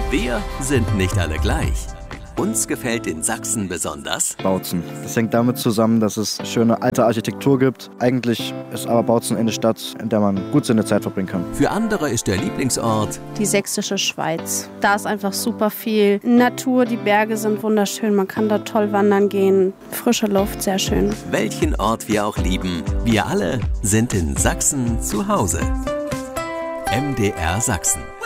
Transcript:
Wir sind nicht alle gleich. Uns gefällt in Sachsen besonders Bautzen. Das hängt damit zusammen, dass es schöne alte Architektur gibt. Eigentlich ist aber Bautzen eine Stadt, in der man gut seine Zeit verbringen kann. Für andere ist der Lieblingsort die sächsische Schweiz. Da ist einfach super viel Natur, die Berge sind wunderschön, man kann da toll wandern gehen. Frische Luft, sehr schön. Welchen Ort wir auch lieben, wir alle sind in Sachsen zu Hause. MDR Sachsen.